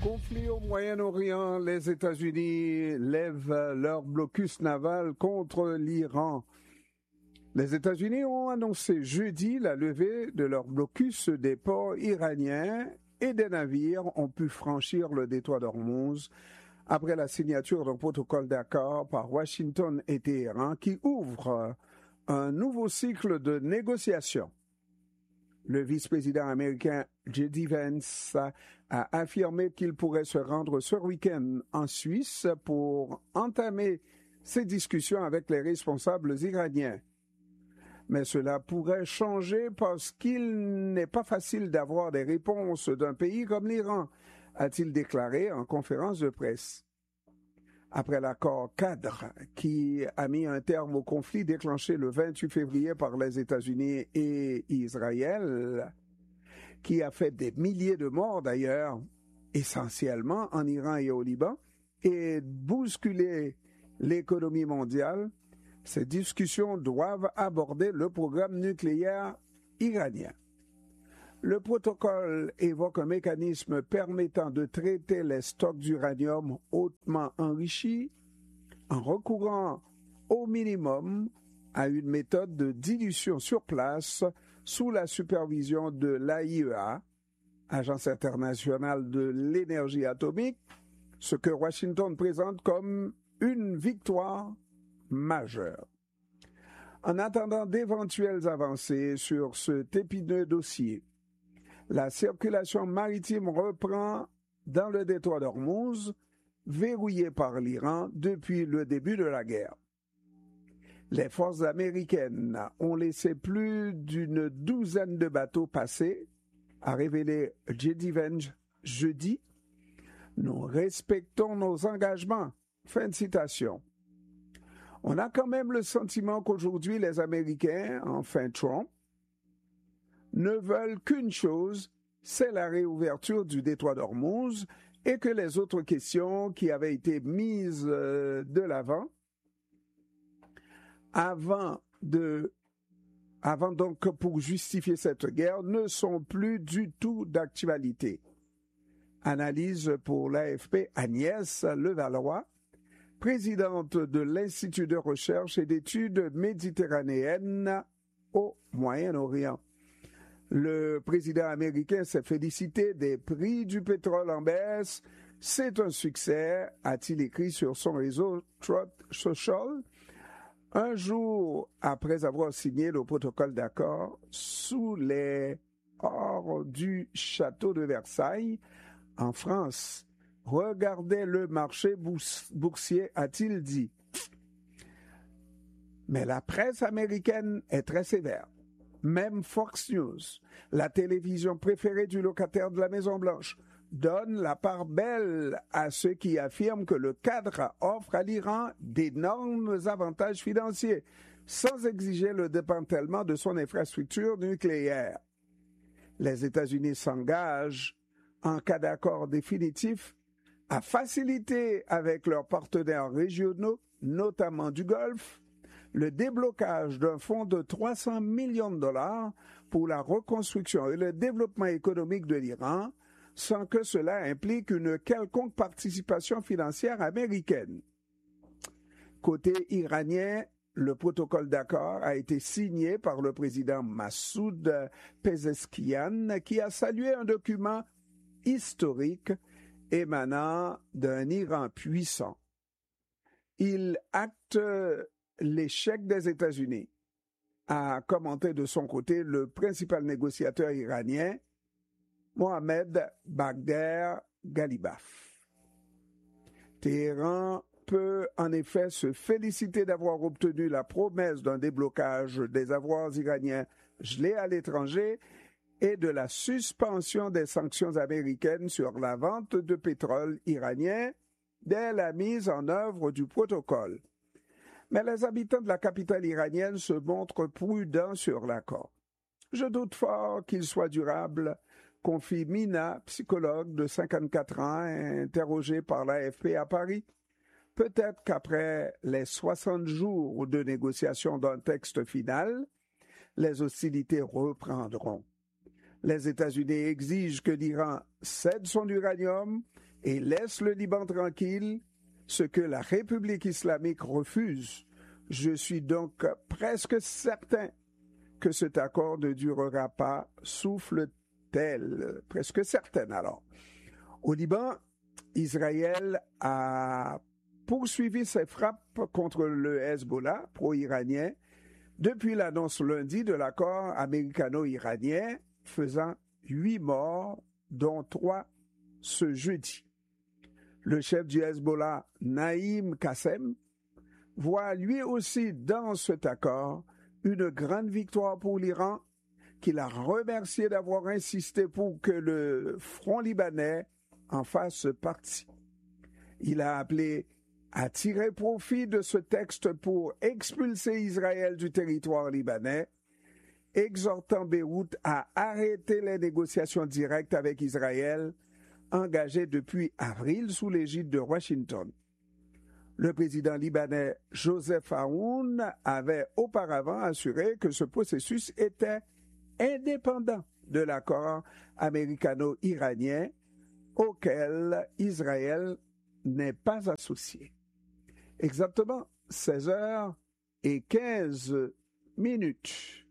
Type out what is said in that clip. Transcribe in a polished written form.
Conflit au Moyen-Orient, les États-Unis lèvent leur blocus naval contre l'Iran. Les États-Unis ont annoncé jeudi la levée de leur blocus des ports iraniens et des navires ont pu franchir le détroit d'Ormuz après la signature d'un protocole d'accord par Washington et Téhéran qui ouvre un nouveau cycle de négociations. Le vice-président américain J.D. Vance a affirmé qu'il pourrait se rendre ce week-end en Suisse pour entamer ses discussions avec les responsables iraniens. Mais cela pourrait changer parce qu'il n'est pas facile d'avoir des réponses d'un pays comme l'Iran, a-t-il déclaré en conférence de presse. Après l'accord cadre qui a mis un terme au conflit déclenché le 28 février par les États-Unis et Israël, qui a fait des milliers de morts d'ailleurs, essentiellement en Iran et au Liban, et bousculé l'économie mondiale, ces discussions doivent aborder le programme nucléaire iranien. Le protocole évoque un mécanisme permettant de traiter les stocks d'uranium hautement enrichis en recourant au minimum à une méthode de dilution sur place sous la supervision de l'AIEA, Agence internationale de l'énergie atomique, ce que Washington présente comme une victoire majeure. En attendant d'éventuelles avancées sur cet épineux dossier, la circulation maritime reprend dans le détroit d'Ormuz, verrouillé par l'Iran depuis le début de la guerre. Les forces américaines ont laissé plus d'une douzaine de bateaux passer, a révélé J.D. Vance jeudi. Nous respectons nos engagements. Fin de citation. On a quand même le sentiment qu'aujourd'hui les Américains, enfin Trump, ne veulent qu'une chose, c'est la réouverture du détroit d'Ormuz et que les autres questions qui avaient été mises de l'avant avant donc pour justifier cette guerre ne sont plus du tout d'actualité. Analyse pour l'AFP Agnès Levallois, présidente de l'Institut de recherche et d'études méditerranéennes au Moyen-Orient. Le président américain s'est félicité des prix du pétrole en baisse. C'est un succès, a-t-il écrit sur son réseau Truth Social, un jour après avoir signé le protocole d'accord sous les ors du château de Versailles en France. Regardez le marché boursier, a-t-il dit. Mais la presse américaine est très sévère. Même Fox News, la télévision préférée du locataire de la Maison-Blanche, donne la part belle à ceux qui affirment que le cadre offre à l'Iran d'énormes avantages financiers, sans exiger le démantèlement de son infrastructure nucléaire. Les États-Unis s'engagent, en cas d'accord définitif, à faciliter avec leurs partenaires régionaux, notamment du Golfe, le déblocage d'un fonds de 300 millions de dollars pour la reconstruction et le développement économique de l'Iran, sans que cela implique une quelconque participation financière américaine. Côté iranien, le protocole d'accord a été signé par le président Massoud Pezeshkian, qui a salué un document historique émanant d'un Iran puissant. Il acte l'échec des États-Unis, a commenté de son côté le principal négociateur iranien, Mohamed Bagher Ghalibaf. Téhéran peut en effet se féliciter d'avoir obtenu la promesse d'un déblocage des avoirs iraniens gelés à l'étranger et de la suspension des sanctions américaines sur la vente de pétrole iranien dès la mise en œuvre du protocole. Mais les habitants de la capitale iranienne se montrent prudents sur l'accord. Je doute fort qu'il soit durable, confie Mina, psychologue de 54 ans, interrogée par l'AFP à Paris. Peut-être qu'après les 60 jours de négociation d'un texte final, les hostilités reprendront. Les États-Unis exigent que l'Iran cède son uranium et laisse le Liban tranquille, ce que la République islamique refuse. Je suis donc presque certain que cet accord ne durera pas, souffle-t-elle. Presque certaine alors. Au Liban, Israël a poursuivi ses frappes contre le Hezbollah, pro-iranien, depuis l'annonce lundi de l'accord américano-iranien faisant 8 morts, dont 3 ce jeudi. Le chef du Hezbollah, Naïm Qassem, voit lui aussi dans cet accord une grande victoire pour l'Iran, qu'il a remercié d'avoir insisté pour que le front libanais en fasse partie. Il a appelé à tirer profit de ce texte pour expulser Israël du territoire libanais, exhortant Beyrouth à arrêter les négociations directes avec Israël engagées depuis avril sous l'égide de Washington. Le président libanais Joseph Aoun avait auparavant assuré que ce processus était indépendant de l'accord américano-iranien auquel Israël n'est pas associé. Exactement 16h15.